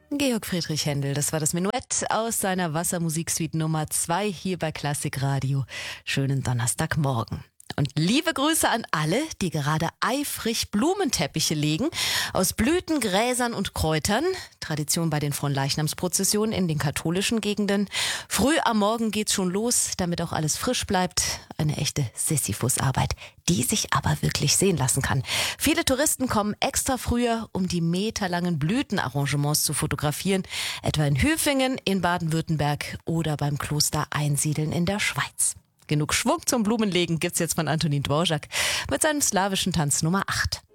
Georg Friedrich Händel, das war das Menuett aus seiner Wassermusiksuite Nummer 2 hier bei Klassik Radio. Schönen Donnerstagmorgen. Und liebe Grüße an alle, die gerade eifrig Blumenteppiche legen aus Blüten, Gräsern und Kräutern. Tradition bei den Fronleichnamsprozessionen in den katholischen Gegenden. Früh am Morgen geht's schon los, damit auch alles frisch bleibt. Eine echte Sisyphus-Arbeit, die sich aber wirklich sehen lassen kann. Viele Touristen kommen extra früher, um die meterlangen Blütenarrangements zu fotografieren. Etwa in Hüfingen in Baden-Württemberg oder beim Kloster Einsiedeln in der Schweiz. Genug Schwung zum Blumenlegen gibt's jetzt von Antonin Dvorak mit seinem slawischen Tanz Nummer 8.